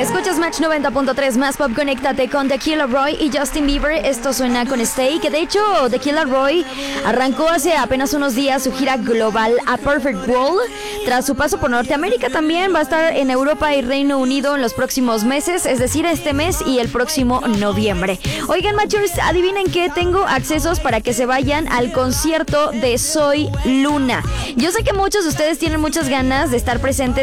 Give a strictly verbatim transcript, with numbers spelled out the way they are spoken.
Escuchas Match noventa punto tres, más pop, conéctate con The Kid Laroi y Justin Bieber. Esto suena con Stay, que de hecho The Kid Laroi arrancó hace apenas unos días su gira global A Perfect World. Tras su paso por Norteamérica también va a estar en Europa y Reino Unido en los próximos meses, es decir, este mes y el próximo noviembre. Oigan, Matchers, adivinen qué, tengo accesos para que se vayan al concierto de Soy Luna. Yo sé que muchos de ustedes tienen muchas ganas de estar presentes